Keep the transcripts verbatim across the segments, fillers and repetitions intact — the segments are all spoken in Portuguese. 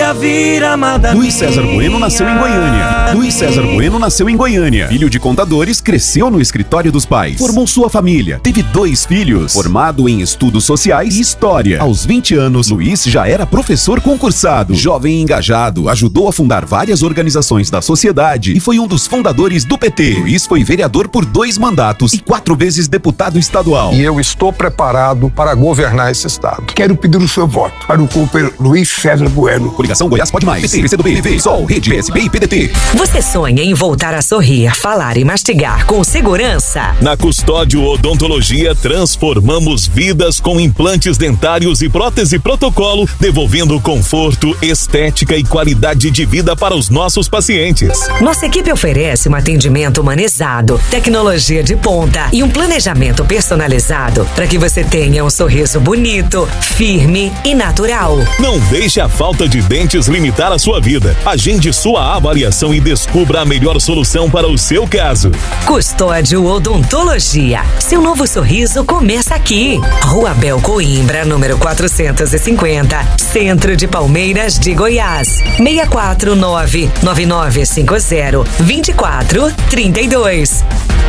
pra vir amada. Luiz César Bueno nasceu em Goiânia. Luiz César Bueno nasceu em Goiânia. Filho de contadores, cresceu no escritório dos pais. Formou sua família. Teve dois filhos. Formado em estudos sociais e história. Aos vinte anos, Luiz já era professor concursado. Jovem e engajado, ajudou a fundar várias organizações da sociedade e foi um dos fundadores do P T. Luiz foi vereador por dois mandatos e quatro vezes deputado estadual. E eu estou preparado para governar esse estado. Quero pedir o seu voto para o Cooper Luiz César Bueno. Coligação Goiás Pode Mais. P T, P C do B, P V, Sol, Rede, P S B e P D T. Você sonha em voltar a sorrir, falar e mastigar com segurança? Na Custódio Odontologia, transformamos vidas com implantes dentários e prótese protocolo, devolvendo conforto, estética e qualidade de vida para os nossos pacientes. Nossa equipe oferece um atendimento humanizado, tecnologia de ponta e um planejamento personalizado para que você tenha um sorriso bonito, firme e natural. Não deixe a falta de dentes limitar a sua vida. Agende sua avaliação e descubra a melhor solução para o seu caso. Custódio Odontologia. Seu novo sorriso começa aqui. Rua Bel Coimbra, número quatrocentos e cinquenta, Centro de Palmeiras de Goiás. seis quatro nove, nove nove cinco zero, dois quatro três dois.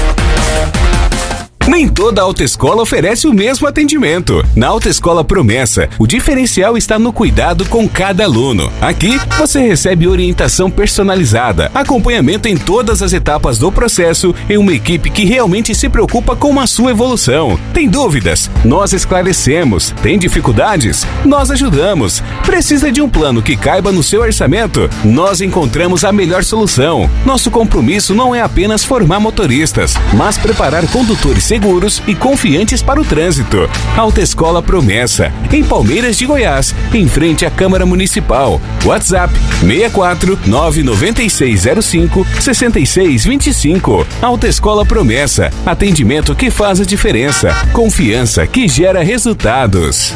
Nem toda autoescola oferece o mesmo atendimento. Na Autoescola Promessa, o diferencial está no cuidado com cada aluno. Aqui, você recebe orientação personalizada, acompanhamento em todas as etapas do processo e uma equipe que realmente se preocupa com a sua evolução. Tem dúvidas? Nós esclarecemos. Tem dificuldades? Nós ajudamos. Precisa de um plano que caiba no seu orçamento? Nós encontramos a melhor solução. Nosso compromisso não é apenas formar motoristas, mas preparar condutores seguros e confiantes para o trânsito. Autoescola Promessa, em Palmeiras de Goiás, em frente à Câmara Municipal. WhatsApp seis quatro nove nove seis zero cinco seis seis dois cinco. Autoescola Promessa, atendimento que faz a diferença. Confiança que gera resultados.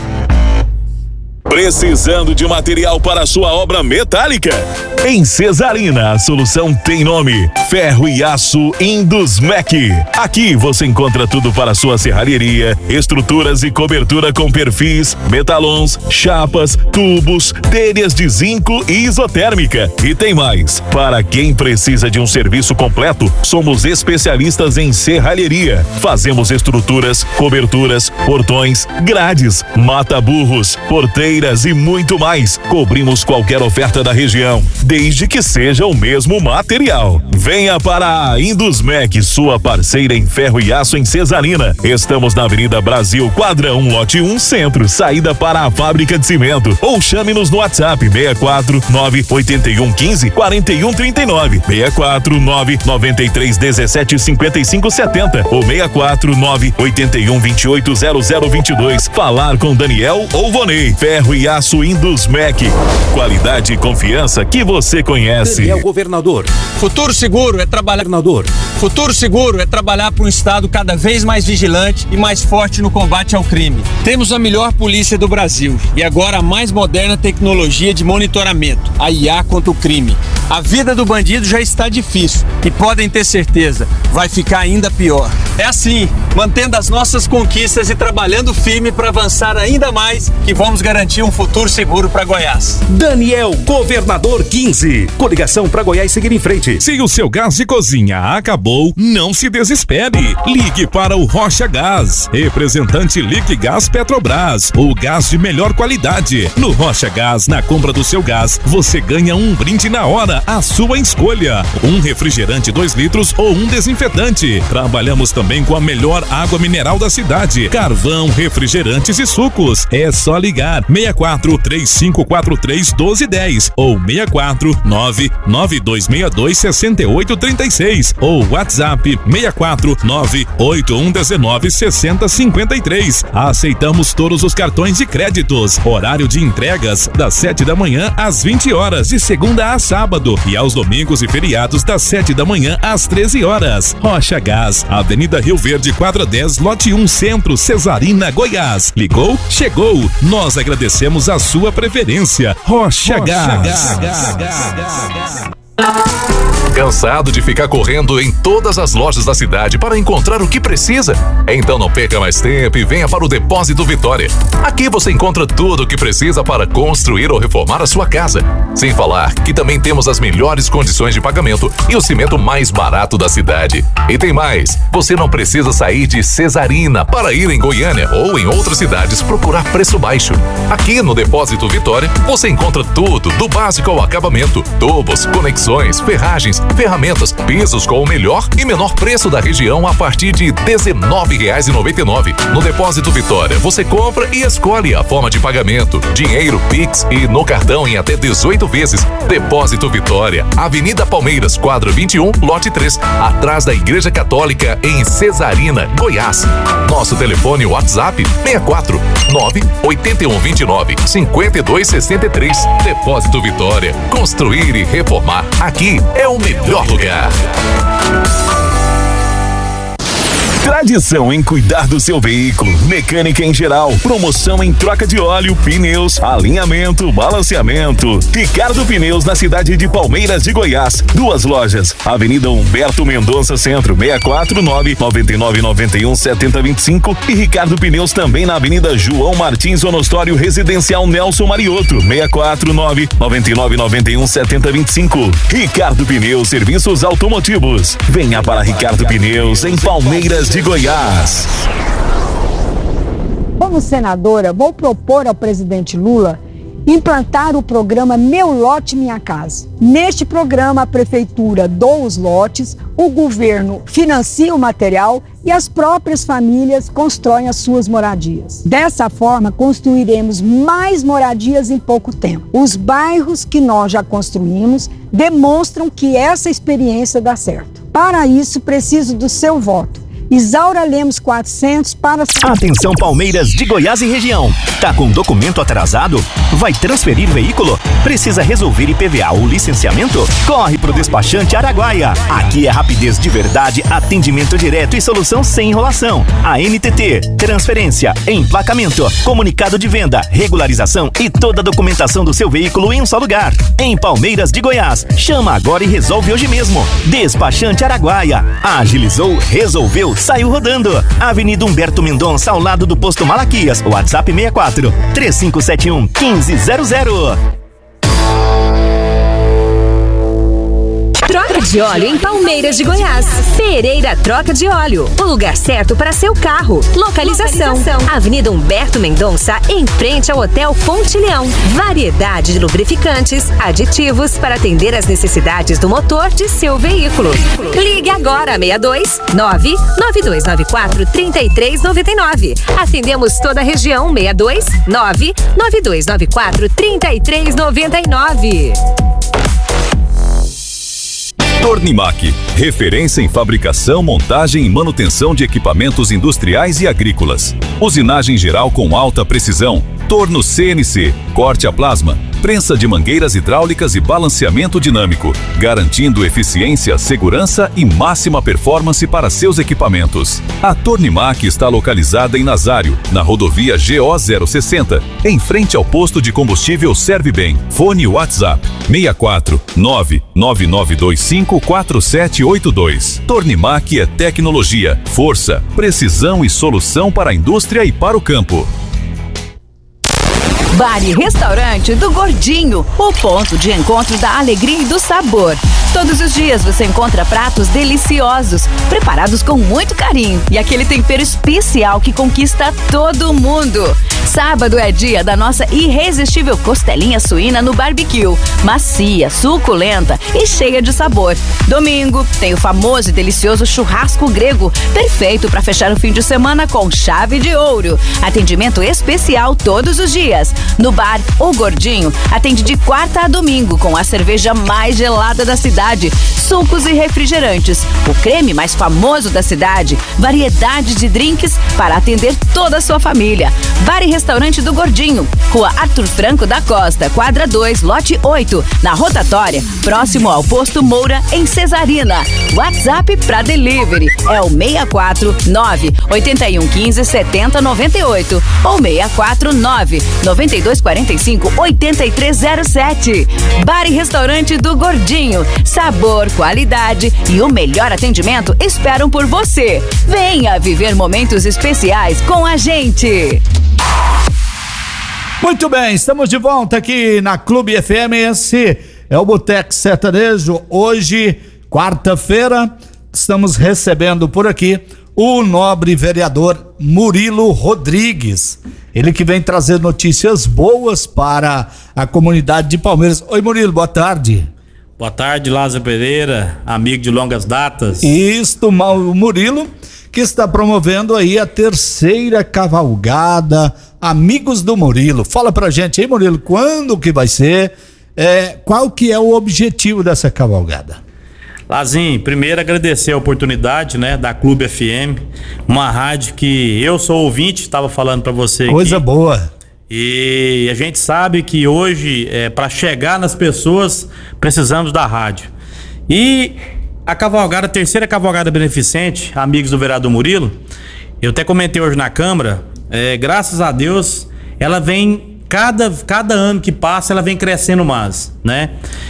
Precisando de material para a sua obra metálica? Em Cesarina, a solução tem nome: Ferro e Aço Indusmec. Aqui você encontra tudo para a sua serralheria, estruturas e cobertura com perfis, metalons, chapas, tubos, telhas de zinco e isotérmica. E tem mais. Para quem precisa de um serviço completo, somos especialistas em serralheria. Fazemos estruturas, coberturas, portões, grades, mata-burros, porteiras e muito mais. Cobrimos qualquer oferta da região, desde que seja o mesmo material. Venha para a Indusmec, sua parceira em ferro e aço em Cesarina. Estamos na Avenida Brasil, quadra um, lote um, centro, saída para a fábrica de cimento. Ou chame-nos no WhatsApp seis quatro nove oito um um cinco quatro um três nove, seis quatro nove nove três um sete cinco cinco sete zero ou seis quatro nove oito um dois oito zero zero dois dois. Falar com Daniel ou Vonei. Ferro e Aço Indusmec. Qualidade e confiança que você conhece. Daniel Governador. Futuro Seguro é trabalhar governador. Futuro Seguro é trabalhar para um estado cada vez mais vigilante e mais forte no combate ao crime. Temos a melhor polícia do Brasil e agora a mais moderna tecnologia de monitoramento, a I A contra o crime. A vida do bandido já está difícil e podem ter certeza, vai ficar ainda pior. É assim, mantendo as nossas conquistas e trabalhando firme para avançar ainda mais, que vamos garantir um futuro seguro para Goiás. Daniel Governador quinze. Coligação para Goiás seguir em frente. Se o seu gás de cozinha acabou, não se desespere. Ligue para o Rocha Gás, representante Liquigás Petrobras, o gás de melhor qualidade. No Rocha Gás, na compra do seu gás, você ganha um brinde na hora, a sua escolha. Um refrigerante dois litros ou um desinfetante. Trabalhamos também com a melhor água mineral da cidade, carvão, refrigerantes e sucos. É só ligar seis quatro três cinco quatro três um dois um zero ou seis quatro nove nove dois seis dois seis oito três seis ou WhatsApp seis quatro nove oito um um nove seis zero cinco três. Aceitamos todos os cartões de créditos. Horário de entregas das sete da manhã às vinte horas, de segunda a sábado, e aos domingos e feriados das sete da manhã às treze horas. Rocha Gás, Avenida Rio Verde, quadra dez, lote um, Centro, Cesarina, Goiás. Ligou? Chegou. Nós agradecemos a sua preferência. Rocha, Rocha Gás. Gás. Gás. Gás. Gás. Cansado de ficar correndo em todas as lojas da cidade para encontrar o que precisa? Então não perca mais tempo e venha para o Depósito Vitória. Aqui você encontra tudo o que precisa para construir ou reformar a sua casa. Sem falar que também temos as melhores condições de pagamento e o cimento mais barato da cidade. E tem mais, você não precisa sair de Cesarina para ir em Goiânia ou em outras cidades procurar preço baixo. Aqui no Depósito Vitória, você encontra tudo, do básico ao acabamento, tubos, conexões, ferragens, ferramentas, pisos com o melhor e menor preço da região a partir de dezenove reais e noventa e nove centavos. No Depósito Vitória, você compra e escolhe a forma de pagamento, dinheiro, Pix e no cartão em até dezoito vezes. Depósito Vitória, Avenida Palmeiras, quadra vinte e um, lote três, atrás da Igreja Católica em Cesarina, Goiás. Nosso telefone WhatsApp seis quatro nove oito um dois nove cinco dois seis três. Depósito Vitória, construir e reformar. Aqui é o melhor lugar. Tradição em cuidar do seu veículo, mecânica em geral, promoção em troca de óleo, pneus, alinhamento, balanceamento. Ricardo Pneus na cidade de Palmeiras de Goiás. Duas lojas, Avenida Humberto Mendonça Centro, seis quatro nove nove nove nove um sete zero dois cinco e Ricardo Pneus também na Avenida João Martins Onostório Residencial Nelson Mariotto, seis quatro nove nove nove nove um sete zero dois cinco. Ricardo Pneus, serviços automotivos. Venha para Ricardo Pneus em Palmeiras de Goiás. Como senadora, vou propor ao presidente Lula implantar o programa Meu Lote Minha Casa. Neste programa, a prefeitura doa os lotes, o governo financia o material e as próprias famílias constroem as suas moradias. Dessa forma, construiremos mais moradias em pouco tempo. Os bairros que nós já construímos demonstram que essa experiência dá certo. Para isso, preciso do seu voto. Isaura Lemos quatrocentos para... Atenção Palmeiras de Goiás e região. Tá com documento atrasado? Vai transferir veículo? Precisa resolver I P V A ou licenciamento? Corre pro despachante Araguaia. Aqui é rapidez de verdade, atendimento direto e solução sem enrolação. A N T T, transferência, emplacamento, comunicado de venda, regularização e toda a documentação do seu veículo em um só lugar. Em Palmeiras de Goiás. Chama agora e resolve hoje mesmo. Despachante Araguaia. Agilizou, resolveu, saiu rodando. Avenida Humberto Mendonça, ao lado do posto Malaquias. WhatsApp seis quatro três cinco sete um um cinco zero zero. Troca de óleo em Palmeiras de Goiás. Pereira Troca de Óleo. O lugar certo para seu carro. Localização: Localização. Avenida Humberto Mendonça, em frente ao Hotel Pontilhão. Variedade de lubrificantes, aditivos para atender às necessidades do motor de seu veículo. Ligue agora seis dois nove nove dois nove quatro três três nove nove. Atendemos toda a região. seis dois nove nove dois nove quatro três três nove nove. Tornimac, referência em fabricação, montagem e manutenção de equipamentos industriais e agrícolas. Usinagem geral com alta precisão, torno C N C, corte a plasma, prensa de mangueiras hidráulicas e balanceamento dinâmico, garantindo eficiência, segurança e máxima performance para seus equipamentos. A Tornimac está localizada em Nazário, na rodovia G O zero sessenta, em frente ao posto de combustível Servibem. Fone WhatsApp seis quatro nove nove nove dois cinco quatro sete oito dois. Tornimac é tecnologia, força, precisão e solução para a indústria e para o campo. Bar e Restaurante do Gordinho, o ponto de encontro da alegria e do sabor. Todos os dias você encontra pratos deliciosos, preparados com muito carinho e aquele tempero especial que conquista todo mundo. Sábado é dia da nossa irresistível costelinha suína no barbecue, macia, suculenta e cheia de sabor. Domingo tem o famoso e delicioso churrasco grego, perfeito para fechar o fim de semana com chave de ouro. Atendimento especial todos os dias. No bar O Gordinho, atende de quarta a domingo com a cerveja mais gelada da cidade, sucos e refrigerantes, o creme mais famoso da cidade, variedade de drinks para atender toda a sua família. Bar e Restaurante do Gordinho, Rua Arthur Franco da Costa, quadra dois, lote oito, na Rotatória, próximo ao posto Moura, em Cesarina. WhatsApp para delivery é o seis quatro nove oito um um cinco sete zero nove oito ou seis quatro nove nove trinta e dois quarenta e cinco, oitenta e três zero sete. Bar e Restaurante do Gordinho. Sabor, qualidade e o melhor atendimento esperam por você. Venha viver momentos especiais com a gente. Muito bem, estamos de volta aqui na Clube F M. Esse é o Boteco Sertanejo. Hoje, quarta-feira, estamos recebendo por aqui o nobre vereador Murilo Rodrigues. Ele que vem trazer notícias boas para a comunidade de Palmeiras. Oi, Murilo, boa tarde. Boa tarde, Lázaro Pereira, amigo de longas datas. Isto, o Murilo, que está promovendo aí a terceira cavalgada Amigos do Murilo. Fala pra gente aí, Murilo, quando que vai ser, é, qual que é o objetivo dessa cavalgada? Lazinho, primeiro agradecer a oportunidade, né, da Clube F M, uma rádio que eu sou ouvinte, estava falando pra você. Coisa aqui. boa. E a gente sabe que hoje, é, para chegar nas pessoas, precisamos da rádio. E a cavalgada, a terceira cavalgada beneficente, Amigos do Vereador Murilo, eu até comentei hoje na Câmara, é, graças a Deus, ela vem, cada, cada ano que passa, ela vem crescendo mais, né?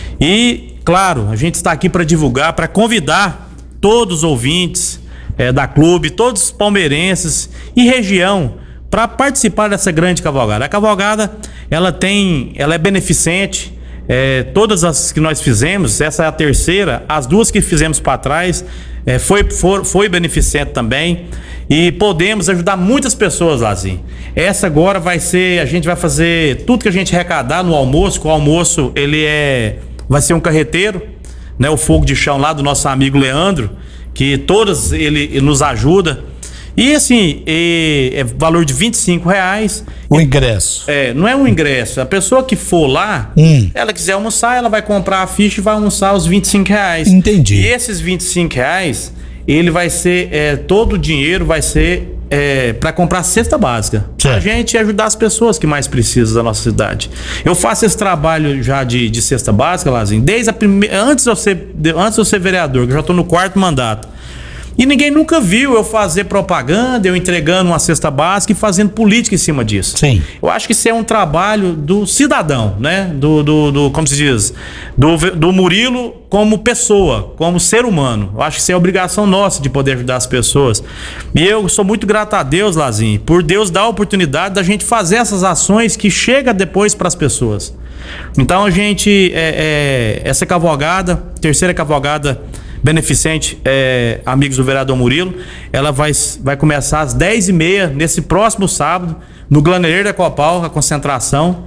E, claro, a gente está aqui para divulgar, para convidar todos os ouvintes é, da clube, todos os palmeirenses e região, para participar dessa grande cavalgada. A cavalgada, ela tem, ela é beneficente. É, todas as que nós fizemos, essa é a terceira, as duas que fizemos para trás, é, foi, foi, foi beneficente também. E podemos ajudar muitas pessoas, Lazinho. Essa agora vai ser, a gente vai fazer tudo que a gente arrecadar no almoço, que o almoço ele é, vai ser um carreteiro, né? O fogo de chão lá do nosso amigo Leandro, que todas ele, ele nos ajuda. E assim, é, é valor de vinte e cinco reais. O ingresso. É, não é um ingresso. A pessoa que for lá, hum. ela quiser almoçar, ela vai comprar a ficha e vai almoçar os vinte e cinco reais. Entendi. E esses vinte e cinco reais, ele vai ser, é, todo o dinheiro vai ser é, para comprar cesta básica. Certo. A gente ajudar as pessoas que mais precisam da nossa cidade. Eu faço esse trabalho já de, de cesta básica, Lazinho, desde a primeira, antes de eu ser, antes de eu ser vereador, que eu já estou no quarto mandato. E ninguém nunca viu eu fazer propaganda, eu entregando uma cesta básica e fazendo política em cima disso. Sim. Eu acho que isso é um trabalho do cidadão, né? Do, do, do como se diz, do, do Murilo como pessoa, como ser humano. Eu acho que isso é obrigação nossa de poder ajudar as pessoas. E eu sou muito grato a Deus, Lazinho, por Deus dar a oportunidade da gente fazer essas ações que chega depois para as pessoas. Então a gente, é, é, essa cavalgada, terceira cavalgada beneficente, é, Amigos do Vereador Murilo, ela vai, vai começar às dez e meia nesse próximo sábado no Glaneiro da Copal, a concentração.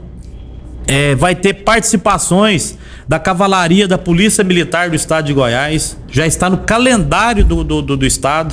É, vai ter participações da Cavalaria da Polícia Militar do Estado de Goiás, já está no calendário do, do, do, do Estado.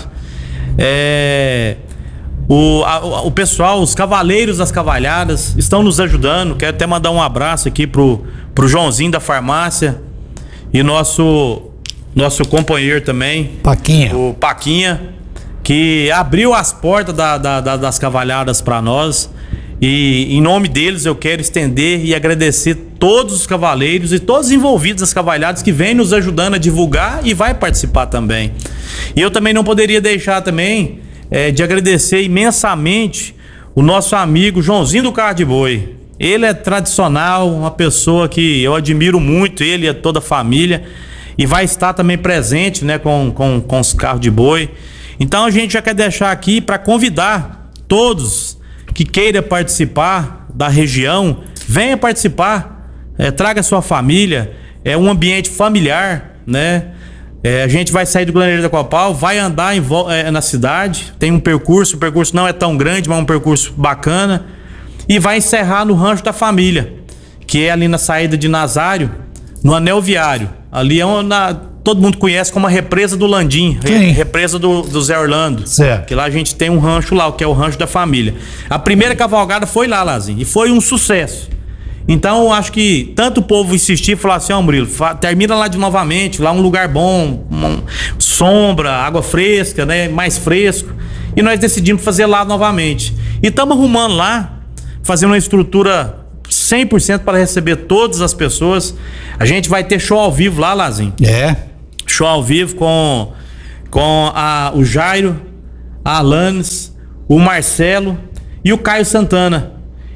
É, o, a, o pessoal, os cavaleiros das cavalhadas estão nos ajudando. Quero até mandar um abraço aqui pro, pro Joãozinho da farmácia e nosso Nosso companheiro também, Paquinha. o Paquinha, que abriu as portas da, da, da, das cavalhadas para nós. E em nome deles eu quero estender e agradecer todos os cavaleiros e todos os envolvidos das cavalhadas que vêm nos ajudando a divulgar e vai participar também. E eu também não poderia deixar também é, de agradecer imensamente o nosso amigo Joãozinho do Carro de Boi. Ele é tradicional, uma pessoa que eu admiro muito, ele e toda a família. E vai estar também presente, né, com, com, com os carros de boi. Então a gente já quer deixar aqui para convidar todos que queiram participar da região, venha participar, é, traga sua família, é um ambiente familiar, né? É, a gente vai sair do Glaneiro da Copal, vai andar em, é, na cidade, tem um percurso, o percurso não é tão grande, mas é um percurso bacana, e vai encerrar no Rancho da Família, que é ali na saída de Nazário, no Anel Viário. Ali é onde todo mundo conhece como a represa do Landim, Sim. represa do, do Zé Orlando. Certo. Que lá a gente tem um rancho lá, que é o Rancho da Família. A primeira cavalgada foi lá, Lazinho, e foi um sucesso. Então eu acho que tanto o povo insistir e falar assim, ó, oh, Murilo, termina lá de novamente, lá um lugar bom, uma sombra, água fresca, né, mais fresco. E nós decidimos fazer lá novamente. E estamos arrumando lá, fazendo uma estrutura cem por cento para receber todas as pessoas. A gente vai ter show ao vivo lá, Lazinho. É. Show ao vivo com, com a, o Jairo, a Alanes, o Marcelo e o Caio Santana.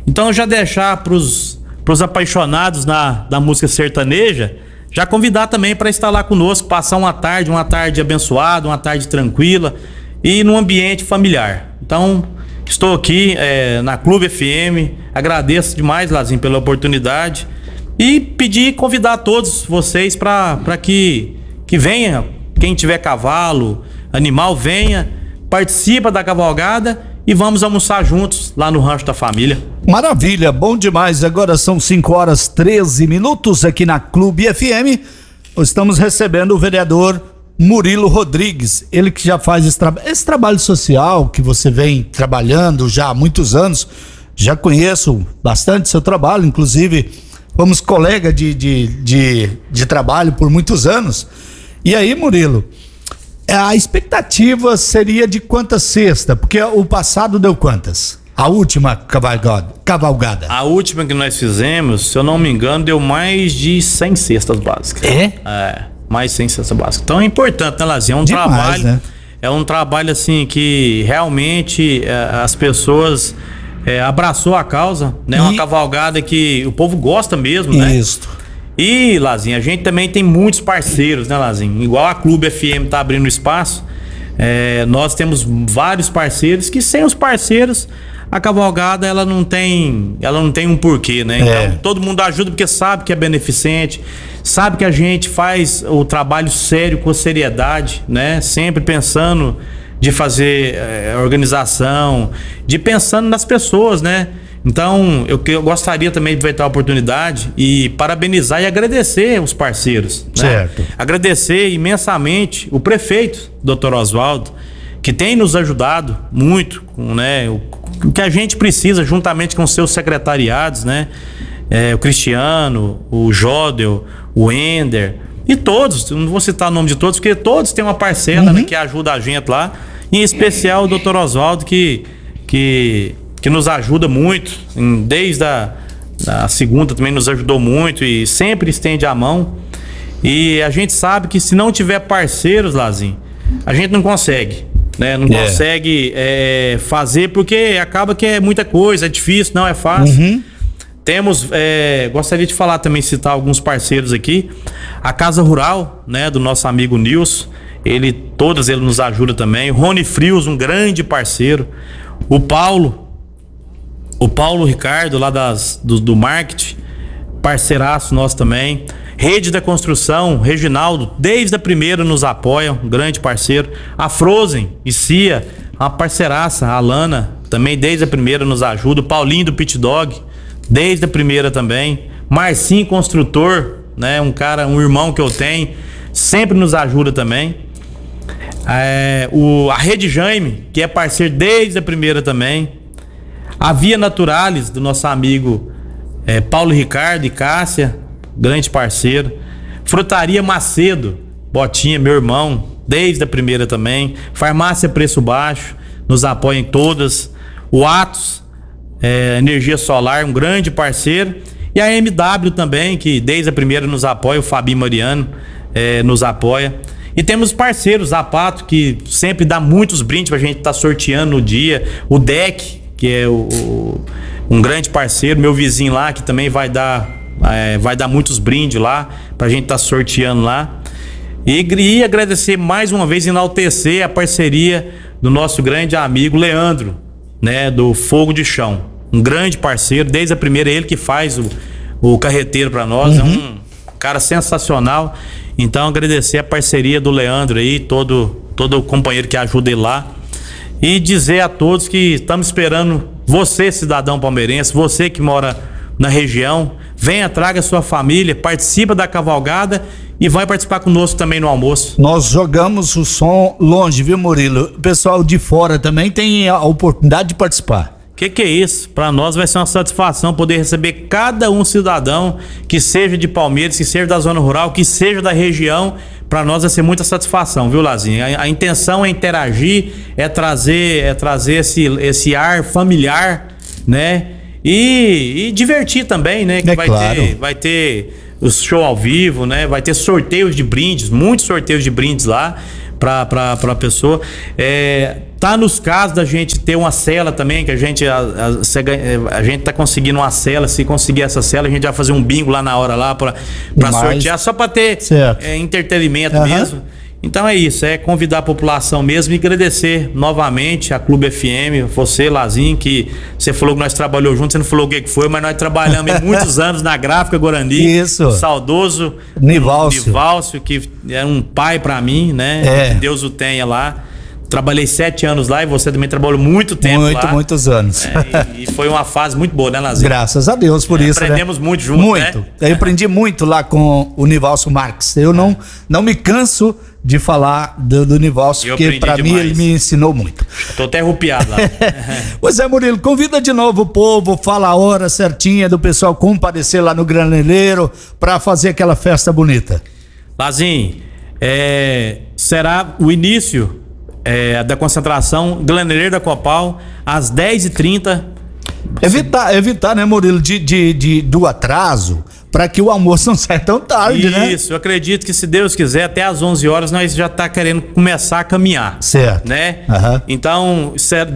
Então já deixar pros, pros apaixonados na, da música sertaneja, já convidar também para estar lá conosco, passar uma tarde, uma tarde abençoada, uma tarde tranquila e num ambiente familiar. Então, estou aqui é, na Clube F M, agradeço demais, Lazinho, pela oportunidade e pedir, convidar todos vocês para que, que venha, quem tiver cavalo, animal, venha, participa da cavalgada e vamos almoçar juntos lá no Rancho da Família. Maravilha, bom demais. Agora são cinco horas e treze minutos aqui na Clube F M. Estamos recebendo o vereador Murilo Rodrigues, ele que já faz esse, tra esse trabalho social que você vem trabalhando já há muitos anos. Já conheço bastante seu trabalho, inclusive fomos colega de, de, de, de trabalho por muitos anos. E aí, Murilo, a expectativa seria de quantas cestas? Porque o passado deu quantas? A última cavalgada, cavalgada. A última que nós fizemos, se eu não me engano, deu mais de cem cestas básicas. É? É, mais cem cestas básicas. Então é importante, né, Lazinho? É um Demais, trabalho, né? É um trabalho assim que realmente é, as pessoas é, abraçou a causa, né? E... uma cavalgada que o povo gosta mesmo, né? Isso. E, Lazinho, a gente também tem muitos parceiros, né, Lazinho? Igual a Clube F M tá abrindo espaço, é, nós temos vários parceiros que sem os parceiros a cavalgada ela não tem, ela não tem um porquê, né? Então É. todo mundo ajuda porque sabe que é beneficente, sabe que a gente faz o trabalho sério com seriedade, né? Sempre pensando de fazer é, organização, de pensando nas pessoas, né? Então, eu, eu gostaria também de aproveitar a oportunidade e parabenizar e agradecer os parceiros. Né? Certo. Agradecer imensamente o prefeito, doutor Oswaldo, que tem nos ajudado muito com, né, o, o que a gente precisa, juntamente com seus secretariados, né? É, o Cristiano, o Jodel, o Ender e todos, não vou citar o nome de todos, porque todos têm uma parcela, Uhum. né, que ajuda a gente lá. Em especial o doutor Oswaldo, que... que que nos ajuda muito, desde a, a segunda também nos ajudou muito e sempre estende a mão. E a gente sabe que se não tiver parceiros, Lazinho, a gente não consegue, né? Não É. consegue é, fazer porque acaba que é muita coisa, é difícil, não é fácil. Uhum. Temos, é, gostaria de falar também, citar alguns parceiros aqui. A Casa Rural, né, do nosso amigo Nilson, ele, todas ele nos ajuda também. O Rony Frios, um grande parceiro. O Paulo, O Paulo Ricardo, lá das, do, do marketing, parceiraço nosso também. Rede da Construção, Reginaldo, desde a primeira nos apoia, um grande parceiro. A Frozen e Cia, uma parceiraça, a Alana, também desde a primeira nos ajuda. O Paulinho do Pit Dog, desde a primeira também. Marcinho Construtor, né, um cara, um irmão que eu tenho, sempre nos ajuda também. É, o, a Rede Jaime, que é parceiro desde a primeira também. A Via Naturalis, do nosso amigo é, Paulo Ricardo e Cássia, grande parceiro. Frutaria Macedo, Botinha, meu irmão, desde a primeira também. Farmácia Preço Baixo, nos apoia em todas. O Atos, é, Energia Solar, um grande parceiro. E a M W também, que desde a primeira nos apoia, o Fabinho Mariano é, nos apoia. E temos parceiros, Zapato, que sempre dá muitos brindes pra gente estar tá sorteando no dia. O D E C, que é o, o, um grande parceiro, meu vizinho lá, que também vai dar, é, vai dar muitos brindes lá, pra gente estar tá sorteando lá. E, e agradecer mais uma vez, enaltecer a parceria do nosso grande amigo Leandro, né, do Fogo de Chão. Um grande parceiro, desde a primeira, ele que faz o, o carreteiro pra nós, uhum. É um cara sensacional. Então agradecer a parceria do Leandro aí, todo, todo o companheiro que ajuda ele lá. E dizer a todos que estamos esperando você, cidadão palmeirense, você que mora na região, venha, traga sua família, participa da cavalgada e vai participar conosco também no almoço. Nós jogamos o som longe, viu, Murilo? O pessoal de fora também tem a oportunidade de participar. Que que é isso? Para nós vai ser uma satisfação poder receber cada um cidadão que seja de Palmeiras, que seja da zona rural, que seja da região. Para nós vai ser muita satisfação, viu, Lazinho? A, a intenção é interagir, é trazer, é trazer esse, esse ar familiar, né? E, e divertir também, né? Que é vai claro. ter, vai ter o show ao vivo, né? Vai ter sorteios de brindes, muitos sorteios de brindes lá. pra, pra, pra pessoa. É, tá nos casos da gente ter uma cela também, que a gente a, a, a gente tá conseguindo uma cela. Se conseguir essa cela, a gente vai fazer um bingo lá na hora lá pra, pra sortear, só pra ter é, entretenimento uhum. mesmo. Então é isso, é convidar a população mesmo e agradecer novamente a Clube F M, você, Lazinho, que você falou que nós trabalhamos juntos, você não falou o que foi, mas nós trabalhamos em muitos anos na Gráfica Guarani. Isso. O saudoso Nivalcio. Nivalcio, que é um pai pra mim, né? É. Que Deus o tenha lá. Trabalhei sete anos lá e você também trabalhou muito tempo muito, lá. Muito, muitos anos. É, e, e foi uma fase muito boa, né, Lazinho? Graças a Deus por é, isso, aprendemos né? muito juntos, Muito. né? Eu aprendi muito lá com o Nivalcio Marques. Eu não, não me canso de falar do, do Nivalcio, porque pra demais. mim ele me ensinou muito. Tô até arrupiado lá. Pois é, Murilo, convida de novo o povo, fala a hora certinha do pessoal comparecer lá no Graneleiro pra fazer aquela festa bonita. Lazinho, é, será o início É, da concentração Graneleiro da Copal às dez e trinta. Evitar, evitar, né, Murilo, de, de, de, do atraso, para que o almoço não saia tão tarde, Isso, né? Isso, eu acredito que, se Deus quiser, até às onze horas nós já tá querendo começar a caminhar. Certo. Né? Uhum. Então,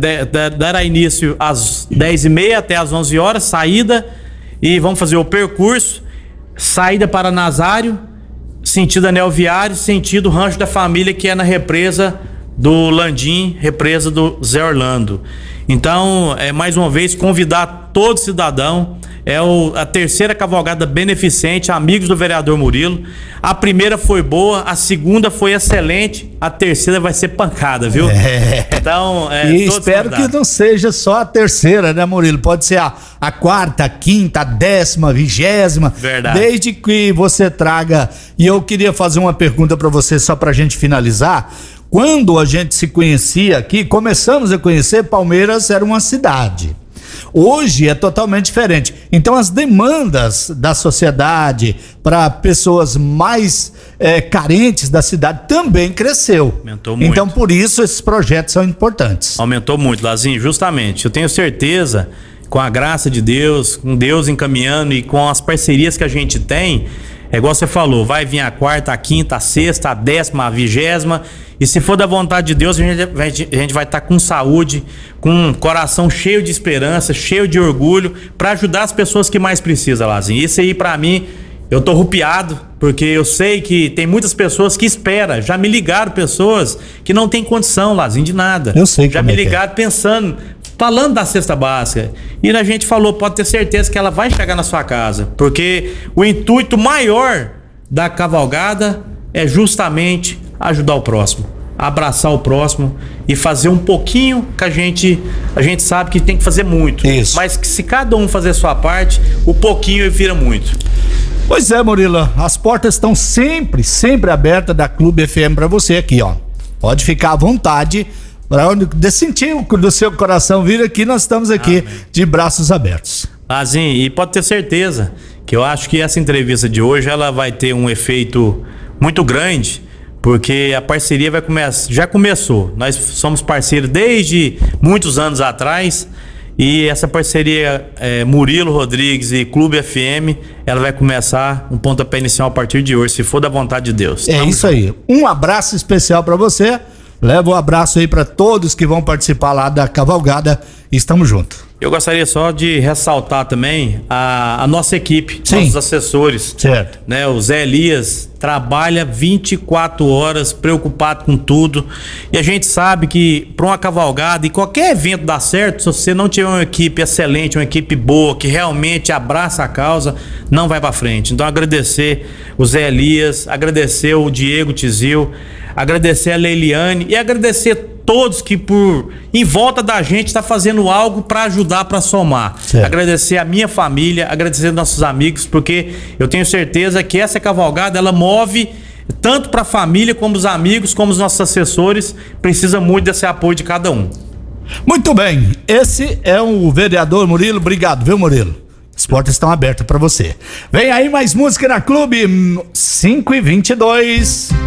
dará início às dez e meia até às onze horas, saída, e vamos fazer o percurso, saída para Nazário, sentido Anel Viário, sentido Rancho da Família, que é na represa do Landim, represa do Zé Orlando. Então, é, mais uma vez, convidar todo cidadão. É o, a terceira cavalgada beneficente, amigos do vereador Murilo. A primeira foi boa, a segunda foi excelente, a terceira vai ser pancada, viu? É. Então, é, e espero que não seja só a terceira, né, Murilo? Pode ser a, a quarta, a quinta, a décima, a vigésima. Verdade. Desde que você traga. E eu queria fazer uma pergunta para você, só pra gente finalizar. Quando a gente se conhecia aqui, começamos a conhecer, Palmeiras era uma cidade. Hoje é totalmente diferente. Então as demandas da sociedade para pessoas mais é, carentes da cidade também cresceu. Aumentou muito. Então por isso esses projetos são importantes. Aumentou muito, Lazinho, justamente. Eu tenho certeza, com a graça de Deus, com Deus encaminhando e com as parcerias que a gente tem, é igual você falou, vai vir a quarta, a quinta, a sexta, a décima, a vigésima. E se for da vontade de Deus, a gente vai, a gente vai estar com saúde, com um coração cheio de esperança, cheio de orgulho, para ajudar as pessoas que mais precisam, Lazinho. Isso aí, pra mim, eu tô arrupiado, porque eu sei que tem muitas pessoas que esperam. Já me ligaram pessoas que não têm condição, Lazinho, de nada. Eu sei. Já me ligaram é. pensando, falando da cesta básica. E a gente falou, pode ter certeza que ela vai chegar na sua casa, porque o intuito maior da cavalgada é justamente ajudar o próximo, abraçar o próximo e fazer um pouquinho que a gente a gente sabe que tem que fazer muito. Isso. Mas que se cada um fazer a sua parte, o pouquinho vira muito. Pois é, Murilo, as portas estão sempre, sempre abertas da Clube F M para você aqui, ó. Pode ficar à vontade, para onde sentir o do seu coração vir aqui, nós estamos aqui Amém. de braços abertos. Lazinho, e pode ter certeza que eu acho que essa entrevista de hoje ela vai ter um efeito muito grande, porque a parceria vai começar, já começou. Nós somos parceiros desde muitos anos atrás, e essa parceria é, Murilo Rodrigues e Clube F M, ela vai começar um pontapé inicial a partir de hoje, se for da vontade de Deus. É Tamo isso junto. aí. Um abraço especial para você. Leva um abraço aí para todos que vão participar lá da cavalgada. Estamos juntos. Eu gostaria só de ressaltar também a, a nossa equipe, Sim. nossos assessores. Certo. Né, o Zé Elias trabalha vinte e quatro horas, preocupado com tudo. E a gente sabe que para uma cavalgada e qualquer evento dar certo, se você não tiver uma equipe excelente, uma equipe boa, que realmente abraça a causa, não vai para frente. Então agradecer o Zé Elias, agradecer o Diego Tizil, agradecer a Leiliane e agradecer todos que por em volta da gente está fazendo algo para ajudar, para somar. Certo. Agradecer a minha família, agradecer nossos amigos, porque eu tenho certeza que essa cavalgada ela move tanto para a família como os amigos, como os nossos assessores, precisa muito desse apoio de cada um. Muito bem, esse é o vereador Murilo. Obrigado, viu, Murilo? As portas estão abertas para você. Vem aí mais música na Clube cinco e vinte e dois.